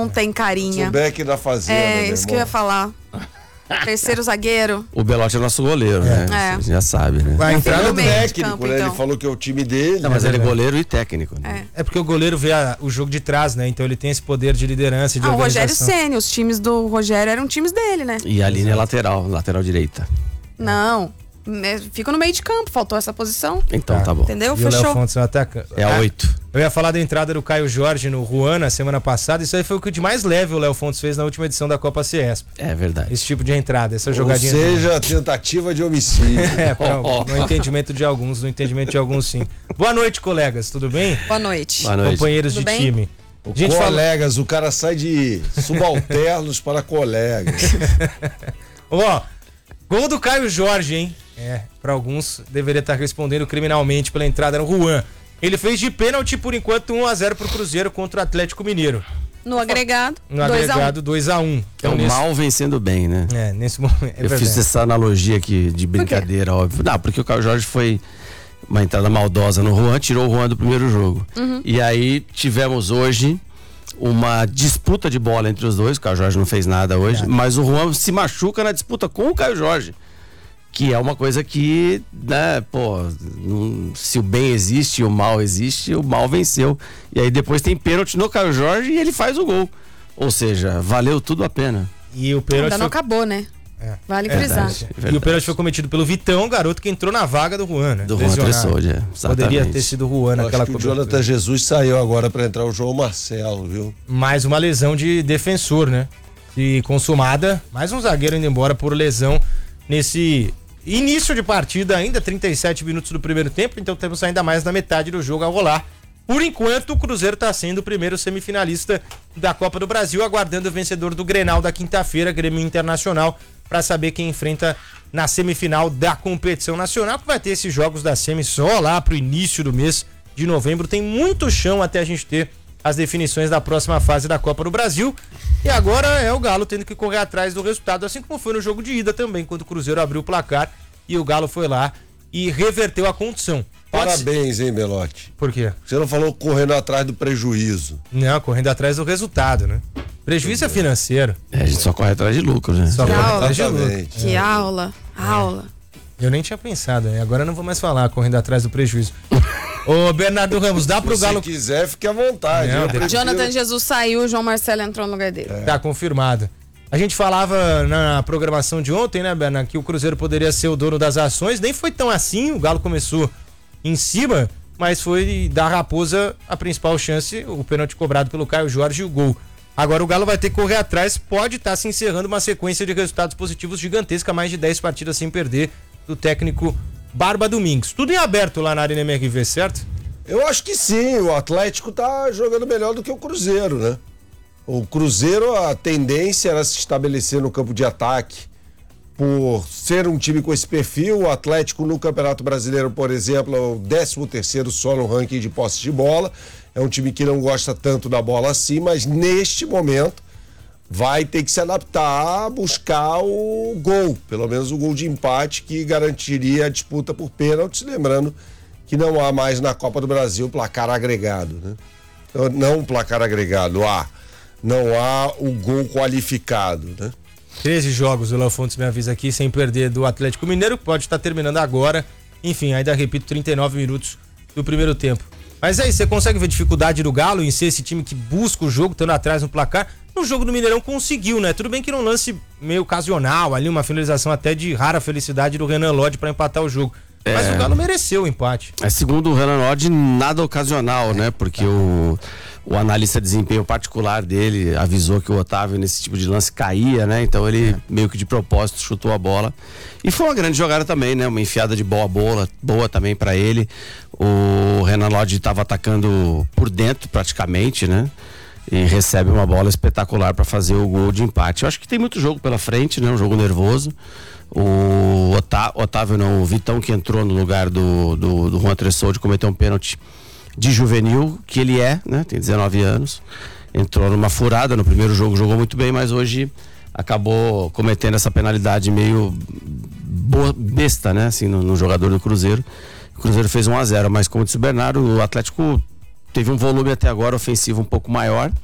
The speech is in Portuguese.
não tem carinha. O Beck da Fazenda. É, isso que eu ia falar. Terceiro zagueiro. O Belotti é nosso goleiro, né? Você já sabe, né? Vai entrar no meio de técnico, campo, né? então. Ele falou que é o time dele. Não, mas ele é goleiro e técnico, né? É porque o goleiro vê o jogo de trás, né? Então ele tem esse poder de liderança e de O organização. Rogério Ceni, os times do Rogério eram times dele, né? E a linha é lateral direita. Não, fica no meio de campo, faltou essa posição. Então tá bom. Entendeu? E o Léo Fechou. Fontes é o atacante. É a 8. Eu ia falar da entrada do Caio Jorge no Juan na semana passada. Isso aí foi o que de mais leve o Léo Fontes fez na última edição da Copa CESP. É verdade. Esse tipo de entrada, essa jogadinha. Ou seja, tentativa de homicídio. No entendimento de alguns, sim. Boa noite, colegas, tudo bem? Boa noite. Boa noite. Companheiros Tudo de bem? time. Colegas, o cara sai de subalternos para colegas. Ó, gol do Caio Jorge, hein? Pra alguns deveria estar respondendo criminalmente pela entrada no Juan. Ele fez de pênalti, por enquanto, 1-0 pro Cruzeiro contra o Atlético Mineiro. No agregado, No agregado 2-1. É o mal vencendo bem, né? Nesse momento. Eu fiz essa analogia aqui de brincadeira, óbvio. Não, porque o Caio Jorge foi uma entrada maldosa no Juan, tirou o Juan do primeiro jogo. E aí tivemos hoje uma disputa de bola entre os dois. O Caio Jorge não fez nada hoje, mas o Juan se machuca na disputa com o Caio Jorge. Que é uma coisa que, né, se o bem existe e o mal existe, o mal venceu. E aí depois tem pênalti no Caio Jorge e ele faz o gol. Ou seja, valeu tudo a pena. E o pênalti ainda não acabou, né? Vale frisar. E o pênalti foi cometido pelo Vitão, garoto que entrou na vaga do Juan, né? Do Juan Tressoldi, Poderia ter sido o Juan naquela cobertura. O Jonathan Jesus saiu agora para entrar o João Marcelo, viu? Mais uma lesão de defensor, né? E consumada, mais um zagueiro indo embora por lesão nesse início de partida ainda, 37 minutos do primeiro tempo, então temos ainda mais da metade do jogo a rolar. Por enquanto, o Cruzeiro está sendo o primeiro semifinalista da Copa do Brasil, aguardando o vencedor do Grenal da quinta-feira, Grêmio Internacional, para saber quem enfrenta na semifinal da competição nacional, que vai ter esses jogos da semi só lá pro início do mês de novembro. Tem muito chão até a gente ter as definições da próxima fase da Copa do Brasil. E agora é o Galo tendo que correr atrás do resultado, assim como foi no jogo de ida também, quando o Cruzeiro abriu o placar e o Galo foi lá e reverteu a condição. Parabéns, hein, Belotti? Por quê? Você não falou correndo atrás do prejuízo. Não, correndo atrás do resultado, né? Prejuízo é financeiro. A gente só corre atrás de lucro, né? Só corre atrás de lucro. Que aula. Eu nem tinha pensado, né? Agora eu não vou mais falar, correndo atrás do prejuízo. Ô, Bernardo Ramos, dá pro Galo... Se quiser, fique à vontade. Jonathan Jesus saiu, o João Marcelo entrou no lugar dele. Tá confirmado. A gente falava na programação de ontem, né, Bernardo, que o Cruzeiro poderia ser o dono das ações. Nem foi tão assim, o Galo começou em cima, mas foi da Raposa a principal chance, o pênalti cobrado pelo Caio Jorge e o gol. Agora o Galo vai ter que correr atrás, pode estar se encerrando uma sequência de resultados positivos gigantesca, mais de 10 partidas sem perder, do técnico Barba Domingues. Tudo em aberto lá na Arena MRV, certo? Eu acho que sim, o Atlético tá jogando melhor do que o Cruzeiro, né? O Cruzeiro, a tendência era se estabelecer no campo de ataque por ser um time com esse perfil. O Atlético no Campeonato Brasileiro, por exemplo, é o 13º só no ranking de posse de bola. É um time que não gosta tanto da bola assim, mas neste momento vai ter que se adaptar a buscar o gol, pelo menos o gol de empate que garantiria a disputa por pênaltis, lembrando que não há mais na Copa do Brasil placar agregado, né? Não placar agregado, não há o gol qualificado, né? 13 jogos, o Léo Fontes me avisa aqui, sem perder do Atlético Mineiro, que pode estar terminando agora. Enfim, ainda repito, 39 minutos do primeiro tempo. Mas aí, você consegue ver dificuldade do Galo em ser esse time que busca o jogo, estando atrás no placar? No jogo do Mineirão conseguiu, né? Tudo bem que num lance meio ocasional, ali uma finalização até de rara felicidade do Renan Lodge para empatar o jogo. Mas o Galo mereceu o empate. Segundo o Renan Lodge, nada ocasional, né? Porque o analista de desempenho particular dele avisou que o Otávio nesse tipo de lance caía, né? Então ele meio que de propósito chutou a bola. E foi uma grande jogada também, né? Uma enfiada de boa também para ele. O Renan Lodge estava atacando por dentro praticamente, né? E recebe uma bola espetacular para fazer o gol de empate. Eu acho que tem muito jogo pela frente, né? Um jogo nervoso. O Otávio não, o Vitão, que entrou no lugar do Juan Tressoldi, cometeu um pênalti de juvenil, que ele né? Tem 19 anos. Entrou numa furada no primeiro jogo, jogou muito bem, mas hoje acabou cometendo essa penalidade meio besta, né? Assim, no jogador do Cruzeiro. O Cruzeiro fez 1-0, mas como disse o Bernardo, o Atlético teve um volume até agora ofensivo um pouco maior.